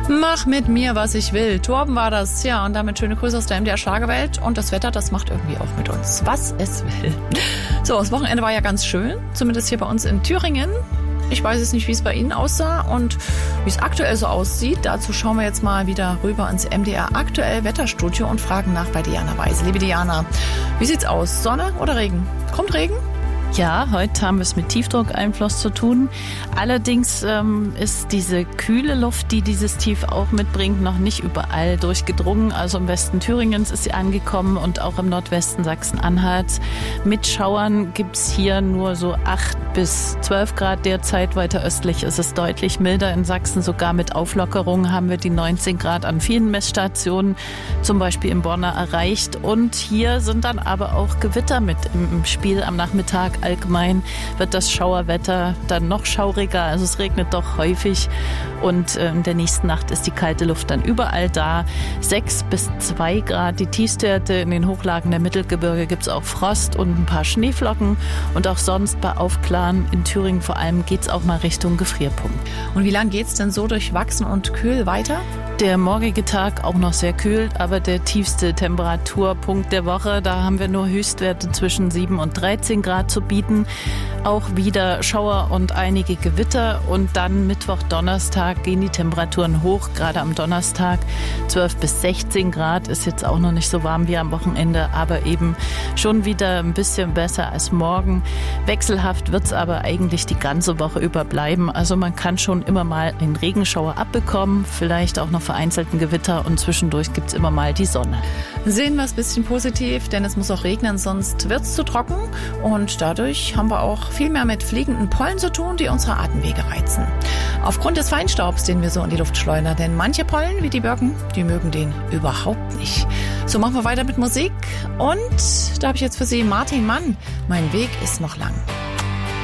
Mach mit mir, was ich will. Torben war das. Ja, und damit schöne Grüße aus der MDR Schlagerwelt. Und das Wetter, das macht irgendwie auch mit uns, was es will. So, das Wochenende war ja ganz schön. Zumindest hier bei uns in Thüringen. Ich weiß es nicht, wie es bei Ihnen aussah und wie es aktuell so aussieht. Dazu schauen wir jetzt mal wieder rüber ins MDR Aktuell Wetterstudio und fragen nach bei Diana Weise. Liebe Diana, wie sieht's aus? Sonne oder Regen? Kommt Regen? Ja, heute haben wir es mit Tiefdruckeinfluss zu tun. Allerdings ist diese kühle Luft, die dieses Tief auch mitbringt, noch nicht überall durchgedrungen. Also im Westen Thüringens ist sie angekommen und auch im Nordwesten Sachsen-Anhalts. Mit Schauern gibt's hier nur so 8 bis 12 Grad derzeit. Weiter östlich ist es deutlich milder. In Sachsen sogar mit Auflockerung haben wir die 19 Grad an vielen Messstationen, zum Beispiel im Bonner, erreicht. Und hier sind dann aber auch Gewitter mit im Spiel am Nachmittag. Allgemein wird das Schauerwetter dann noch schauriger, also es regnet doch häufig und in der nächsten Nacht ist die kalte Luft dann überall da. 6 bis 2 Grad die Tiefstwerte, in den Hochlagen der Mittelgebirge gibt es auch Frost und ein paar Schneeflocken und auch sonst bei Aufklaren in Thüringen vor allem geht es auch mal Richtung Gefrierpunkt. Und wie lange geht es denn so durchwachsen und kühl weiter? Der morgige Tag auch noch sehr kühl, aber der tiefste Temperaturpunkt der Woche, da haben wir nur Höchstwerte zwischen 7 und 13 Grad zu bieten. Auch wieder Schauer und einige Gewitter und dann Mittwoch, Donnerstag gehen die Temperaturen hoch, gerade am Donnerstag 12 bis 16 Grad, ist jetzt auch noch nicht so warm wie am Wochenende, aber eben schon wieder ein bisschen besser als morgen. Wechselhaft wird es aber eigentlich die ganze Woche über bleiben, also man kann schon immer mal einen Regenschauer abbekommen, vielleicht auch noch vereinzelten Gewitter und zwischendurch gibt es immer mal die Sonne. Sehen wir es ein bisschen positiv, denn es muss auch regnen, sonst wird es zu trocken und dadurch haben wir auch viel mehr mit fliegenden Pollen zu tun, die unsere Atemwege reizen. Aufgrund des Feinstaubs, den wir so in die Luft schleudern, denn manche Pollen, wie die Birken, die mögen den überhaupt nicht. So machen wir weiter mit Musik und da habe ich jetzt für Sie Martin Mann. Mein Weg ist noch lang.